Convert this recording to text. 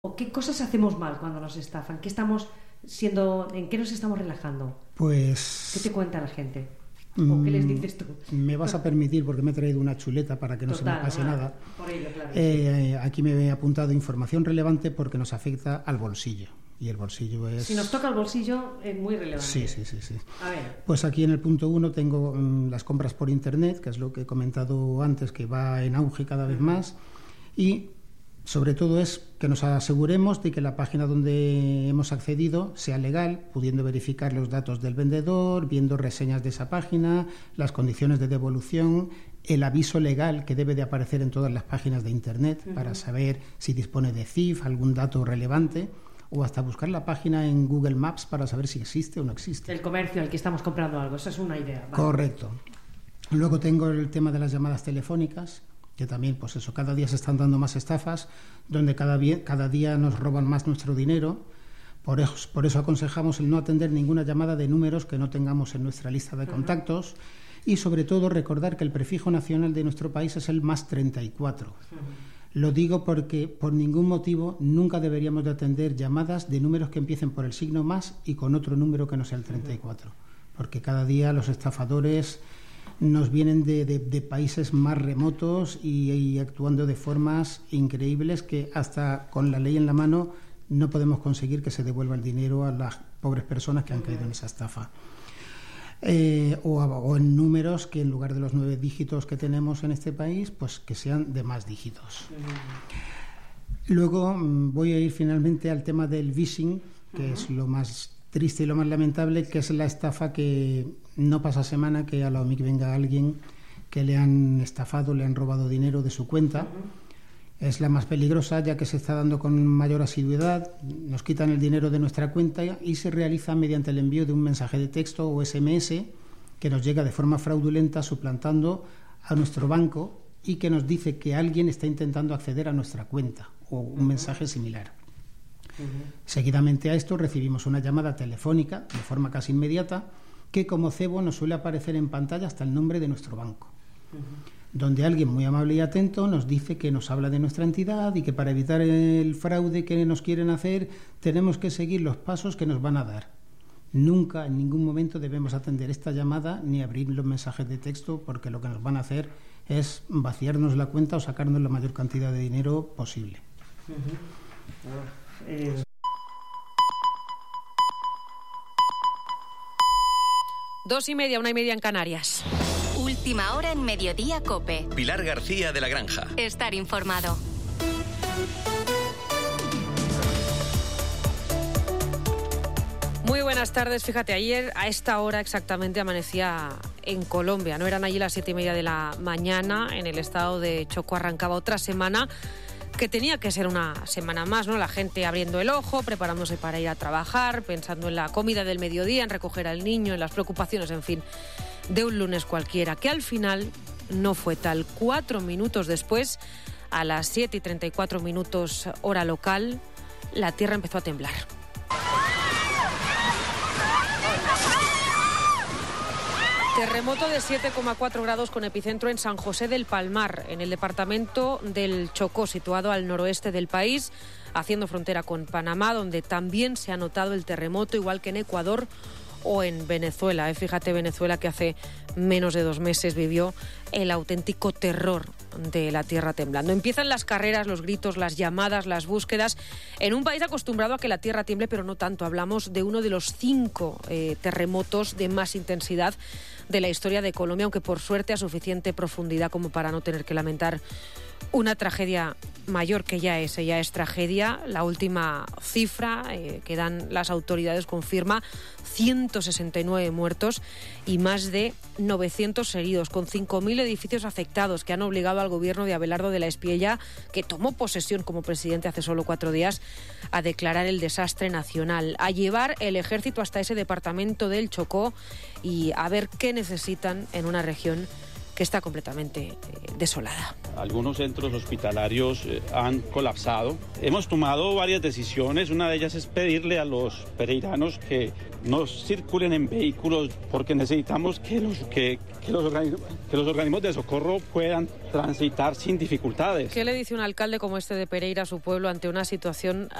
¿O qué cosas hacemos mal cuando nos estafan? ¿En qué nos estamos relajando? Pues... ¿Qué te cuenta la gente? ¿O qué les dices tú? Me vas a permitir, porque me he traído una chuleta para que no se me pase nada. Por ello, claro. Aquí me he apuntado información relevante porque nos afecta al bolsillo. Y el bolsillo es... Si nos toca el bolsillo, es muy relevante. Sí. A ver. Pues aquí en el punto 1 tengo las compras por Internet, que es lo que he comentado antes, que va en auge cada vez más. Y sobre todo es que nos aseguremos de que la página donde hemos accedido sea legal, pudiendo verificar los datos del vendedor, viendo reseñas de esa página, las condiciones de devolución, el aviso legal que debe de aparecer en todas las páginas de Internet para saber si dispone de CIF, algún dato relevante, o hasta buscar la página en Google Maps para saber si existe o no existe. El comercio al que estamos comprando algo, esa es una idea. ¿Vale? Correcto. Luego tengo el tema de las llamadas telefónicas, que también, pues eso, cada día se están dando más estafas, donde cada día nos roban más nuestro dinero. Por eso aconsejamos el no atender ninguna llamada de números que no tengamos en nuestra lista de contactos y, sobre todo, recordar que el prefijo nacional de nuestro país es el +34. Lo digo porque, por ningún motivo, nunca deberíamos de atender llamadas de números que empiecen por el signo más y con otro número que no sea el 34. Porque cada día los estafadores nos vienen de países más remotos y actuando de formas increíbles que hasta con la ley en la mano no podemos conseguir que se devuelva el dinero a las pobres personas que han caído en esa estafa. O en números que en lugar de los 9 dígitos que tenemos en este país, pues que sean de más dígitos. Luego voy a ir finalmente al tema del phishing, que es lo más triste y lo más lamentable, que es la estafa que no pasa semana que a la OMIC venga alguien que le han estafado, le han robado dinero de su cuenta. Es la más peligrosa, ya que se está dando con mayor asiduidad, nos quitan el dinero de nuestra cuenta y se realiza mediante el envío de un mensaje de texto o SMS que nos llega de forma fraudulenta suplantando a nuestro banco y que nos dice que alguien está intentando acceder a nuestra cuenta o un mensaje similar. Seguidamente a esto recibimos una llamada telefónica de forma casi inmediata que como cebo nos suele aparecer en pantalla hasta el nombre de nuestro banco, donde alguien muy amable y atento nos dice que nos habla de nuestra entidad y que para evitar el fraude que nos quieren hacer tenemos que seguir los pasos que nos van a dar. Nunca, en ningún momento debemos atender esta llamada ni abrir los mensajes de texto, porque lo que nos van a hacer es vaciarnos la cuenta o sacarnos la mayor cantidad de dinero posible. 2:30, 1:30 en Canarias. Última hora en Mediodía COPE. Pilar García de la Granja. Estar informado. Muy buenas tardes. Fíjate, ayer a esta hora exactamente amanecía en Colombia. No eran allí las 7:30 de la mañana. En el estado de Chocó arrancaba otra semana que tenía que ser una semana más, ¿no? La gente abriendo el ojo, preparándose para ir a trabajar, pensando en la comida del mediodía, en recoger al niño, en las preocupaciones, en fin, de un lunes cualquiera, que al final no fue tal. 4 minutos después, a las 7:34 hora local, la tierra empezó a temblar. Terremoto de 7,4 grados con epicentro en San José del Palmar, en el departamento del Chocó, situado al noroeste del país, haciendo frontera con Panamá, donde también se ha notado el terremoto, igual que en Ecuador o en Venezuela. Fíjate, Venezuela, que hace menos de 2 meses vivió el auténtico terror de la tierra temblando. Empiezan las carreras, los gritos, las llamadas, las búsquedas, en un país acostumbrado a que la tierra tiemble, pero no tanto. Hablamos de uno de los 5 terremotos de más intensidad de la historia de Colombia, aunque por suerte a suficiente profundidad como para no tener que lamentar una tragedia mayor, que ya es tragedia. La última cifra que dan las autoridades confirma 169 muertos y más de 900 heridos, con 5.000 edificios afectados, que han obligado al gobierno de Abelardo de la Espriella, que tomó posesión como presidente hace solo 4 días, a declarar el desastre nacional, a llevar el ejército hasta ese departamento del Chocó y a ver qué necesitan en una región que está completamente desolada. Algunos centros hospitalarios han colapsado. Hemos tomado varias decisiones. Una de ellas es pedirle a los pereiranos que no circulen en vehículos porque necesitamos que los organismos de socorro puedan transitar sin dificultades. ¿Qué le dice un alcalde como este de Pereira a su pueblo ante una situación